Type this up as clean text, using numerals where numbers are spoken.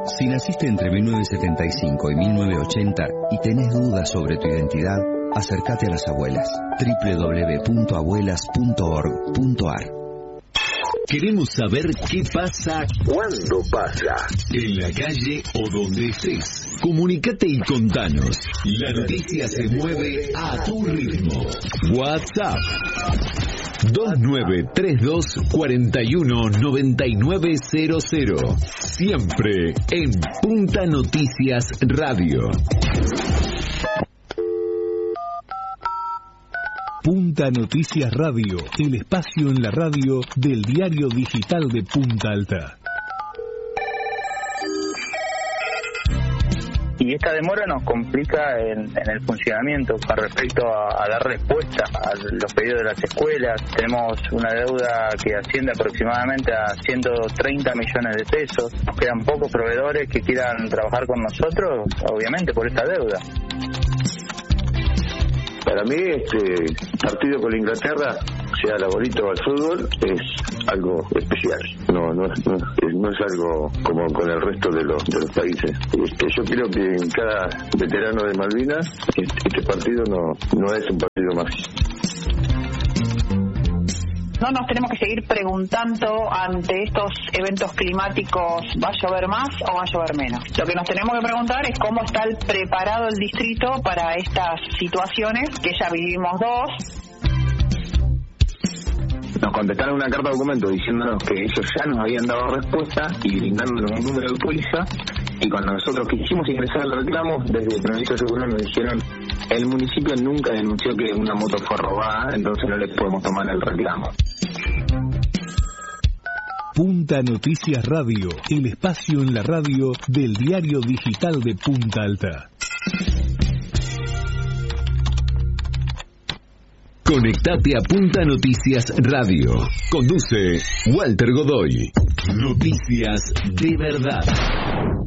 Si naciste entre 1975 y 1980 y tenés dudas sobre tu identidad, acércate a las abuelas. www.abuelas.org.ar. Queremos saber qué pasa, cuándo pasa, en la calle o donde estés. Comunicate y contanos. La noticia se mueve a tu ritmo. WhatsApp 2932-419900. Siempre en Punta Noticias Radio. Punta Noticias Radio, el espacio en la radio del diario digital de Punta Alta. Y esta demora nos complica en el funcionamiento con respecto a dar respuesta a los pedidos de las escuelas. Tenemos una deuda que asciende aproximadamente a 130 millones de pesos. Nos quedan pocos proveedores que quieran trabajar con nosotros, obviamente por esta deuda. Para mí este partido con Inglaterra, sea la bolita o el fútbol, es algo especial. No es algo como con el resto de los países. Yo creo que en cada veterano de Malvinas este partido no es un partido más. No nos tenemos que seguir preguntando ante estos eventos climáticos, ¿va a llover más o va a llover menos? Lo que nos tenemos que preguntar es cómo está preparado el distrito para estas situaciones, que ya vivimos dos. Nos contestaron una carta de documento diciéndonos que ellos ya nos habían dado respuesta y brindándonos un número de póliza, y cuando nosotros quisimos ingresar al reclamo, desde el Provincia de Seguro nos dijeron: el municipio nunca denunció que una moto fue robada, entonces no les podemos tomar el reclamo. Punta Noticias Radio, el espacio en la radio del diario digital de Punta Alta. Conectate a Punta Noticias Radio. Conduce Walter Godoy. Noticias de verdad.